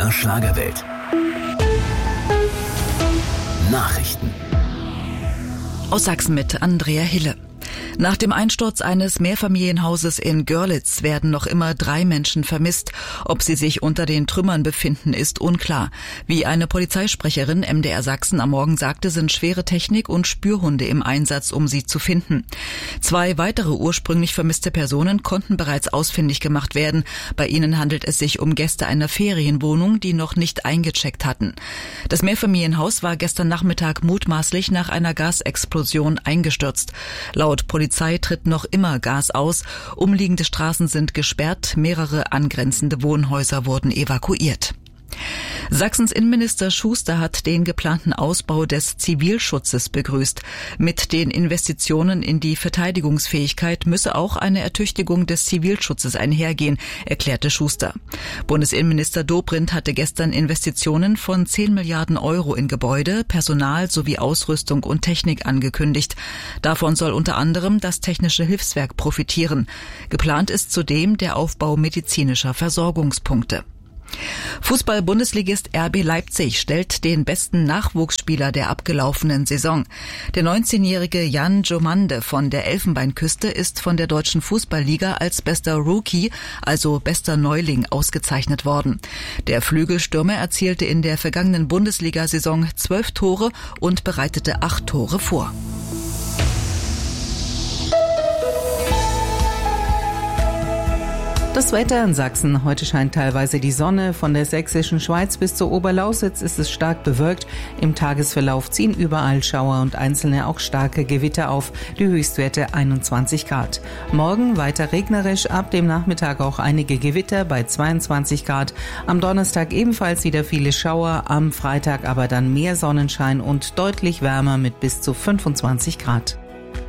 MDR Schlagerwelt. Nachrichten. Aus Sachsen mit Andrea Hille. Nach dem Einsturz eines Mehrfamilienhauses in Görlitz werden noch immer 3 Menschen vermisst. Ob sie sich unter den Trümmern befinden, ist unklar. Wie eine Polizeisprecherin MDR Sachsen am Morgen sagte, sind schwere Technik und Spürhunde im Einsatz, um sie zu finden. 2 weitere ursprünglich vermisste Personen konnten bereits ausfindig gemacht werden. Bei ihnen handelt es sich um Gäste einer Ferienwohnung, die noch nicht eingecheckt hatten. Das Mehrfamilienhaus war gestern Nachmittag mutmaßlich nach einer Gasexplosion eingestürzt. Laut Polizei tritt noch immer Gas aus. Umliegende Straßen sind gesperrt. Mehrere angrenzende Wohnhäuser wurden evakuiert. Sachsens Innenminister Schuster hat den geplanten Ausbau des Zivilschutzes begrüßt. Mit den Investitionen in die Verteidigungsfähigkeit müsse auch eine Ertüchtigung des Zivilschutzes einhergehen, erklärte Schuster. Bundesinnenminister Dobrindt hatte gestern Investitionen von 10 Milliarden Euro in Gebäude, Personal sowie Ausrüstung und Technik angekündigt. Davon soll unter anderem das Technische Hilfswerk profitieren. Geplant ist zudem der Aufbau medizinischer Versorgungspunkte. Fußball-Bundesligist RB Leipzig stellt den besten Nachwuchsspieler der abgelaufenen Saison. Der 19-jährige Jan Jomande von der Elfenbeinküste ist von der Deutschen Fußballliga als bester Rookie, also bester Neuling, ausgezeichnet worden. Der Flügelstürmer erzielte in der vergangenen Bundesliga-Saison 12 Tore und bereitete 8 Tore vor. Das Wetter in Sachsen. Heute scheint teilweise die Sonne. Von der sächsischen Schweiz bis zur Oberlausitz ist es stark bewölkt. Im Tagesverlauf ziehen überall Schauer und einzelne auch starke Gewitter auf. Die Höchstwerte 21 Grad. Morgen weiter regnerisch, ab dem Nachmittag auch einige Gewitter bei 22 Grad. Am Donnerstag ebenfalls wieder viele Schauer, am Freitag aber dann mehr Sonnenschein und deutlich wärmer mit bis zu 25 Grad.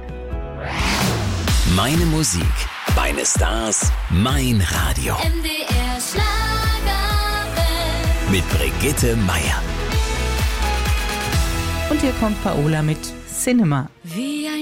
Meine Musik, meine Stars, mein Radio. MDR Schlagerwelt. Mit Brigitte Meier. Und hier kommt Paola mit Cinema. Wie